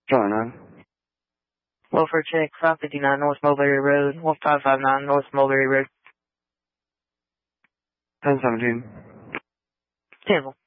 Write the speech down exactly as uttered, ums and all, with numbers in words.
nine. Welfare check, five fifty-nine North Mulberry Road, one five five nine North Mulberry Road. ten seventeen. Cancel.